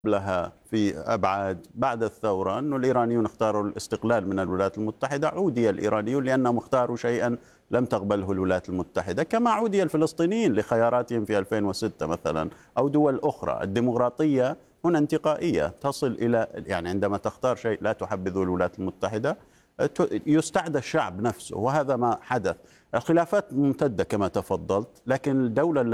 لها في أبعاد بعد الثورة أن الإيرانيون اختاروا الاستقلال من الولايات المتحدة. عودي الإيرانيون لأنهم اختاروا شيئا لم تقبله الولايات المتحدة، كما عودي الفلسطينيين لخياراتهم في 2006 مثلا أو دول أخرى. الديمقراطية هنا انتقائية تصل إلى عندما تختار شيء لا تحبذه الولايات المتحدة يستعدى الشعب نفسه، وهذا ما حدث. الخلافات ممتدة كما تفضلت، لكن الدولة